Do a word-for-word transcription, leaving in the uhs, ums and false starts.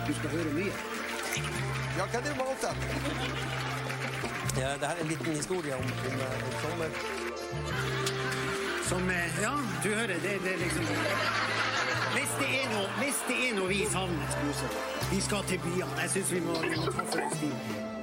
du skal høre mye. Ja, hva er det med alt Ja, det her er en liten historie om, om, om sommer. Som, ja, du hører, det, det er liksom... Hvis det er noe, hvis det er noe vi savner, vi skal til byene. Jeg synes vi må, vi må ta for en stil.